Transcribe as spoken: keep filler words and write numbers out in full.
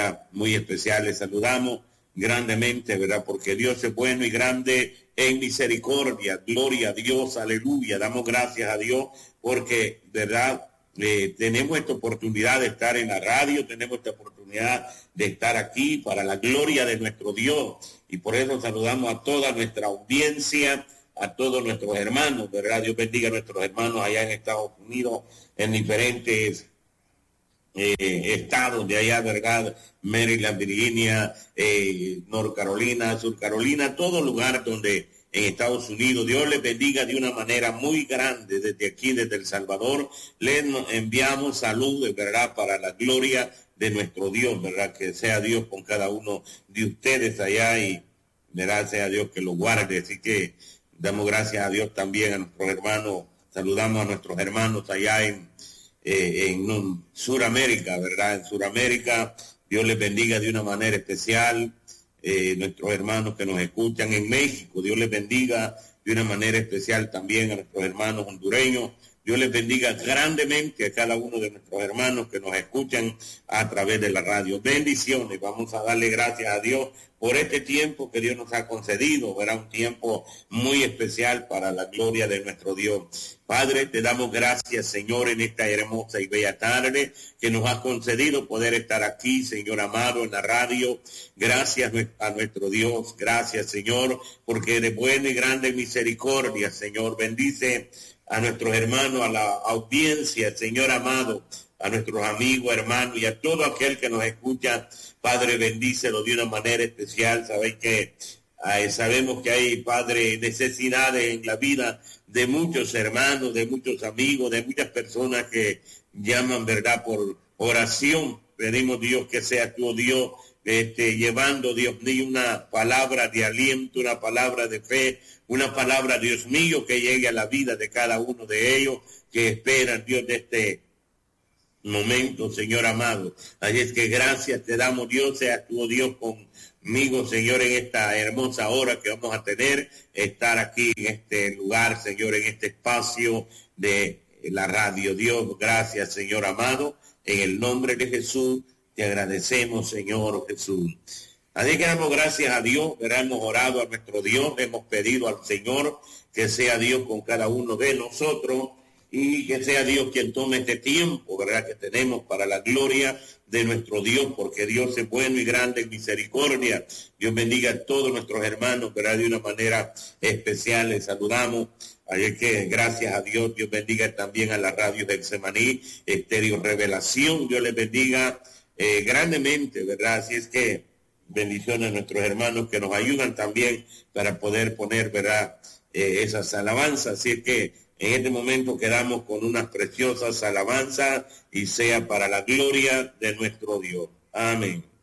manera muy especial. Les saludamos grandemente, ¿verdad? Porque Dios es bueno y grande en misericordia. Gloria a Dios, aleluya. Damos gracias a Dios porque, ¿verdad? Eh, tenemos esta oportunidad de estar en la radio, tenemos esta oportunidad de estar aquí para la gloria de nuestro Dios. Y por eso saludamos a toda nuestra audiencia, a todos nuestros hermanos, ¿verdad? Dios bendiga a nuestros hermanos allá en Estados Unidos, en diferentes eh, estados de allá, ¿verdad? Maryland, Virginia, eh, North Carolina, Sur Carolina, todo lugar donde en Estados Unidos. Dios les bendiga de una manera muy grande desde aquí, desde El Salvador. Les enviamos saludos, ¿verdad? Para la gloria de nuestro Dios, ¿verdad? Que sea Dios con cada uno de ustedes allá y, ¿verdad? Sea Dios que lo guarde. Así que damos gracias a Dios también a nuestros hermanos. Saludamos a nuestros hermanos allá en, eh, en um, Suramérica, ¿verdad? En Suramérica, Dios les bendiga de una manera especial. Eh, nuestros hermanos que nos escuchan en México, Dios les bendiga de una manera especial también a nuestros hermanos hondureños. Dios les bendiga grandemente a cada uno de nuestros hermanos que nos escuchan a través de la radio. Bendiciones, vamos a darle gracias a Dios por este tiempo que Dios nos ha concedido, verá, un tiempo muy especial para la gloria de nuestro Dios. Padre, te damos gracias, Señor, en esta hermosa y bella tarde que nos has concedido poder estar aquí, Señor amado, en la radio. Gracias a nuestro Dios, gracias, Señor, porque eres bueno y grande misericordia, Señor. Bendice a nuestros hermanos, a la audiencia, Señor amado, a nuestros amigos, hermanos y a todo aquel que nos escucha. Padre, bendícelo de una manera especial. Sabéis que eh, sabemos que hay, Padre, necesidades en la vida de muchos hermanos, de muchos amigos, de muchas personas que llaman, ¿verdad?, por oración. Pedimos, Dios, que sea tu Dios, este, llevando, Dios mío, una palabra de aliento, una palabra de fe, una palabra, Dios mío, que llegue a la vida de cada uno de ellos que esperan, Dios, de este momento, Señor amado. Así es que gracias te damos, Dios, sea tu Dios conmigo, Señor, en esta hermosa hora que vamos a tener, estar aquí en este lugar, Señor, en este espacio de la radio. Dios, gracias, Señor amado, en el nombre de Jesús, te agradecemos, Señor Jesús. Así que damos gracias a Dios, ¿verdad? Hemos orado a nuestro Dios, hemos pedido al Señor que sea Dios con cada uno de nosotros y que sea Dios quien tome este tiempo, ¿verdad?, que tenemos para la gloria de nuestro Dios, porque Dios es bueno y grande en misericordia. Dios bendiga a todos nuestros hermanos, ¿verdad?, de una manera especial. Les saludamos. Así que gracias a Dios. Dios bendiga también a la radio del Semaní, Estéreo Revelación. Dios les bendiga eh, grandemente, ¿verdad? Así es que bendiciones a nuestros hermanos que nos ayudan también para poder poner, ¿verdad?, eh, esas alabanzas. Así es que en este momento quedamos con unas preciosas alabanzas y sea para la gloria de nuestro Dios. Amén.